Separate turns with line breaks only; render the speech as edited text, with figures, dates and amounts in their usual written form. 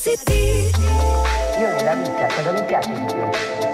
Io nella vita, cosa mi piace di più?